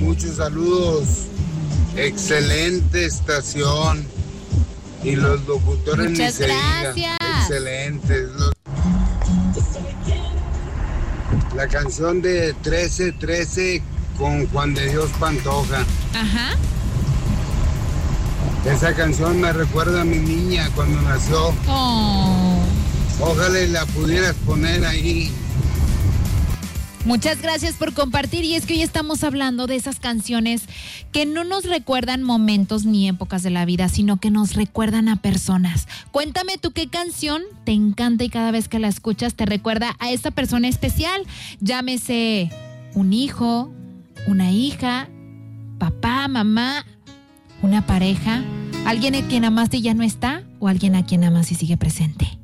muchos saludos. Excelente estación. Y los locutores muchas ni se gracias. digan. Excelentes. La canción de 1313 con Juan de Dios Pantoja. Ajá. Esa canción me recuerda a mi niña cuando nació. Oh. Ojalá y la pudieras poner ahí. Muchas gracias por compartir, y es que hoy estamos hablando de esas canciones que no nos recuerdan momentos ni épocas de la vida, sino que nos recuerdan a personas. Cuéntame tú qué canción te encanta y cada vez que la escuchas te recuerda a esa persona especial, llámese un hijo, una hija, papá, mamá, una pareja, alguien a quien amaste y ya no está, o alguien a quien amas y sigue presente.